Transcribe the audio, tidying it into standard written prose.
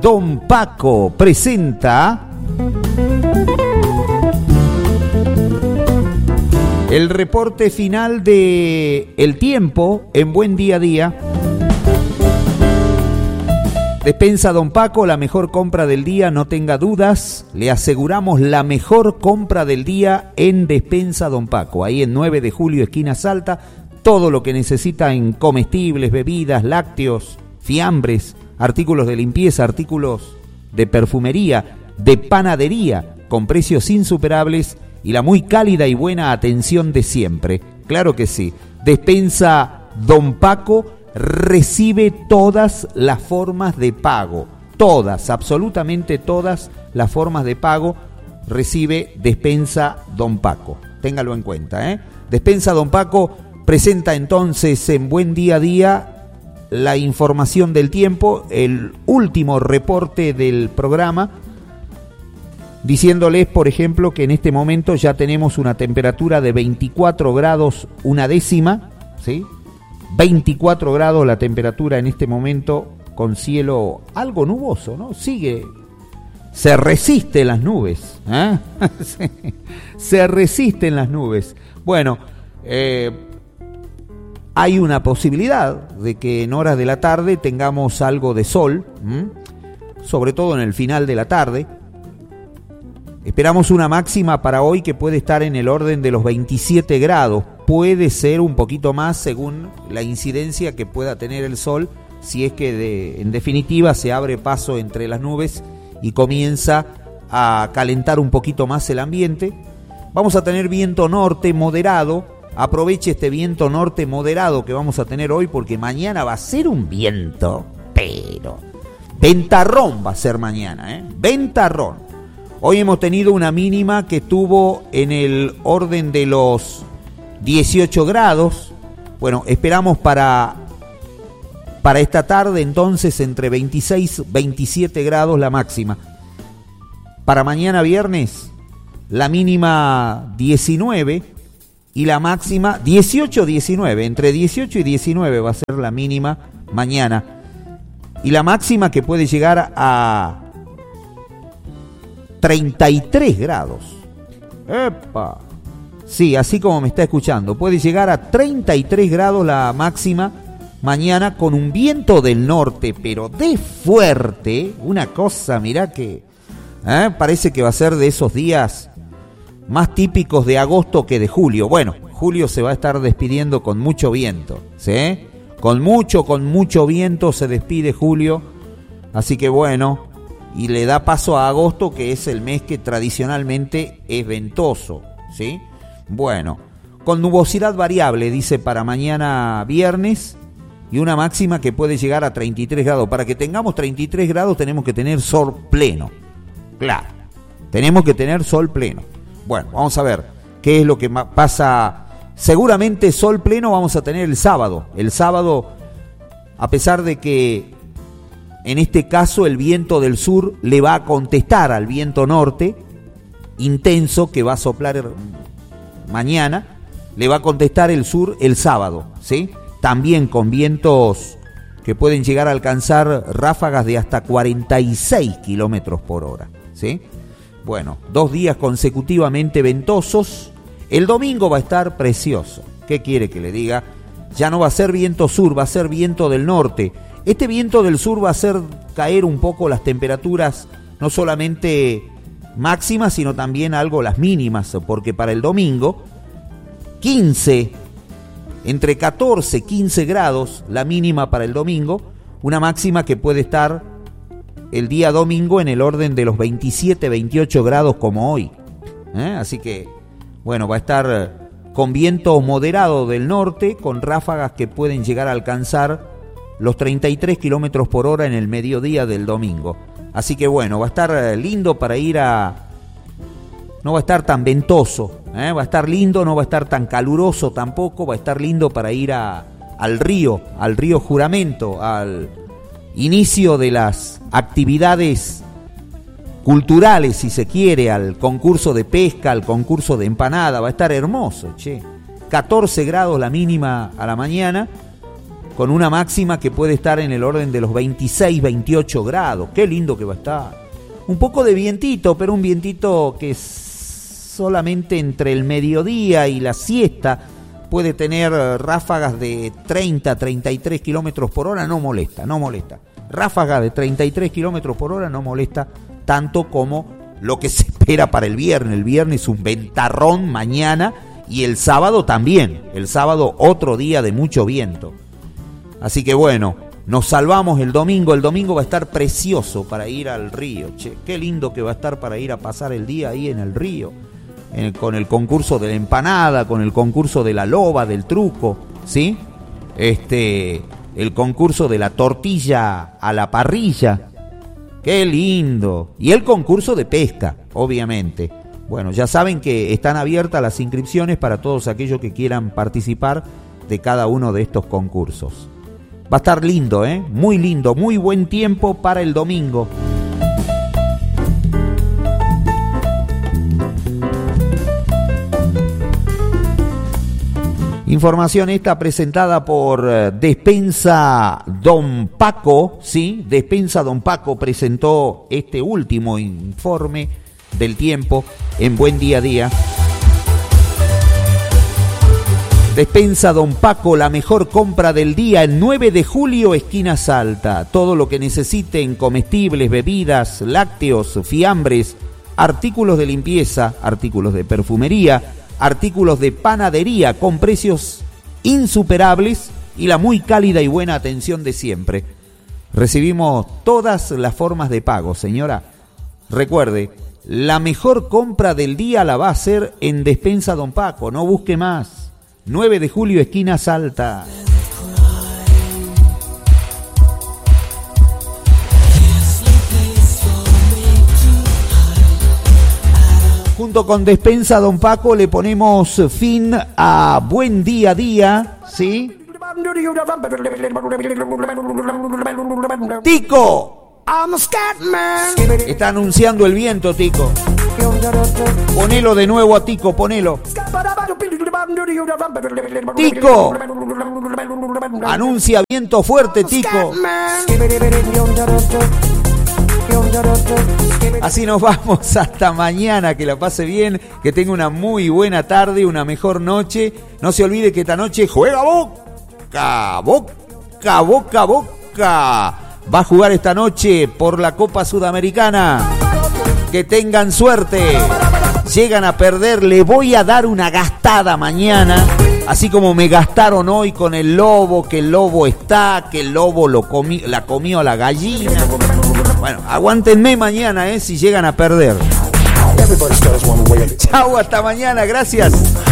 Don Paco presenta el reporte final de El Tiempo en Buen Día a Día. Despensa Don Paco, la mejor compra del día, no tenga dudas. Le aseguramos la mejor compra del día en Despensa Don Paco. Ahí en 9 de julio, esquina Salta. Todo lo que necesita en comestibles, bebidas, lácteos, fiambres, artículos de limpieza, artículos de perfumería, de panadería, con precios insuperables y la muy cálida y buena atención de siempre. Claro que sí. Despensa Don Paco recibe todas las formas de pago. Todas, absolutamente todas las formas de pago recibe Despensa Don Paco. Téngalo en cuenta, ¿eh? Despensa Don Paco presenta entonces en Buen Día a Día la información del tiempo, el último reporte del programa, diciéndoles, por ejemplo, que en este momento ya tenemos una temperatura de 24 grados una décima, ¿sí? 24 grados la temperatura en este momento, con cielo algo nuboso, ¿no? Sigue, se resisten las nubes, ¿eh? Se resisten las nubes. Bueno, hay una posibilidad de que en horas de la tarde tengamos algo de sol, sobre todo en el final de la tarde. Esperamos una máxima para hoy que puede estar en el orden de los 27 grados. Puede ser un poquito más según la incidencia que pueda tener el sol, si es que en definitiva se abre paso entre las nubes y comienza a calentar un poquito más el ambiente. Vamos a tener viento norte moderado. Aproveche este viento norte moderado que vamos a tener hoy, porque mañana va a ser un viento, pero ventarrón va a ser mañana, ¿eh? Ventarrón. Hoy hemos tenido una mínima que estuvo en el orden de los 18 grados. Bueno, esperamos para esta tarde entonces entre 26 y 27 grados la máxima. Para mañana viernes la mínima 19 y la máxima 18-19. Entre 18 y 19 va a ser la mínima mañana. Y la máxima que puede llegar a 33 grados. ¡Epa! Sí, así como me está escuchando. Puede llegar a 33 grados la máxima mañana con un viento del norte, pero de fuerte. Una cosa, mirá que parece que va a ser de esos días más típicos de agosto que de julio. Bueno, julio se va a estar despidiendo con mucho viento, ¿sí? Con mucho viento se despide julio. Así que bueno, y le da paso a agosto, que es el mes que tradicionalmente es ventoso, ¿sí? Bueno, con nubosidad variable, dice, para mañana viernes, y una máxima que puede llegar a 33 grados. Para que tengamos 33 grados tenemos que tener sol pleno. Claro, tenemos que tener sol pleno. Bueno, vamos a ver qué es lo que pasa. Seguramente sol pleno vamos a tener el sábado. El sábado, a pesar de que en este caso el viento del sur le va a contestar al viento norte intenso que va a soplar mañana, le va a contestar el sur el sábado, ¿sí? También con vientos que pueden llegar a alcanzar ráfagas de hasta 46 kilómetros por hora, ¿sí? Bueno, 2 días consecutivamente ventosos. El domingo va a estar precioso. ¿Qué quiere que le diga? Ya no va a ser viento sur, va a ser viento del norte. Este viento del sur va a hacer caer un poco las temperaturas, no solamente máximas, sino también algo las mínimas, porque para el domingo, entre 14 y 15 grados la mínima para el domingo, una máxima que puede estar el día domingo en el orden de los 27, 28 grados como hoy. Así que, bueno, va a estar con viento moderado del norte, con ráfagas que pueden llegar a alcanzar los 33 kilómetros por hora en el mediodía del domingo. Así que bueno, va a estar lindo para ir no va a estar tan ventoso, va a estar lindo, no va a estar tan caluroso tampoco, va a estar lindo para ir al río Juramento, al inicio de las actividades culturales, si se quiere, al concurso de pesca, al concurso de empanada. Va a estar hermoso, che. 14 grados la mínima a la mañana, con una máxima que puede estar en el orden de los 26, 28 grados. Qué lindo que va a estar. Un poco de vientito, pero un vientito que solamente entre el mediodía y la siesta puede tener ráfagas de 30, 33 kilómetros por hora, no molesta. Ráfaga de 33 kilómetros por hora no molesta tanto como lo que se espera para el viernes. El viernes un ventarrón mañana y el sábado también. El sábado otro día de mucho viento. Así que bueno, nos salvamos el domingo. El domingo va a estar precioso para ir al río. Che, qué lindo que va a estar para ir a pasar el día ahí en el río. Con el concurso de la empanada, con el concurso de la loba, del truco, ¿sí? El concurso de la tortilla a la parrilla. ¡Qué lindo! Y el concurso de pesca, obviamente. Bueno, ya saben que están abiertas las inscripciones para todos aquellos que quieran participar de cada uno de estos concursos. Va a estar lindo, ¿eh? Muy lindo, muy buen tiempo para el domingo. Información esta presentada por Despensa Don Paco, ¿sí? Despensa Don Paco presentó este último informe del tiempo en Buen Día a Día. Despensa Don Paco, la mejor compra del día, el 9 de julio, esquina Salta. Todo lo que necesiten, comestibles, bebidas, lácteos, fiambres, artículos de limpieza, artículos de perfumería, artículos de panadería con precios insuperables y la muy cálida y buena atención de siempre. Recibimos todas las formas de pago, señora. Recuerde, la mejor compra del día la va a hacer en Despensa Don Paco, no busque más. 9 de julio, esquina Salta. Junto con Despensa Don Paco le ponemos fin a Buen Día a Día, ¿sí? ¡Tico! Está anunciando el viento, Tico. Ponelo de nuevo a Tico, ponelo. Tico, anuncia viento fuerte, Tico. Así nos vamos hasta mañana, que la pase bien, que tenga una muy buena tarde, una mejor noche. No se olvide que esta noche juega Boca, Boca, Boca, Boca. Va a jugar esta noche por la Copa Sudamericana. Que tengan suerte. Llegan a perder, le voy a dar una gastada mañana, así como me gastaron hoy con el lobo, que el lobo está, que el lobo la comió a la gallina. Bueno, aguántenme mañana, si llegan a perder. Chau, hasta mañana, gracias.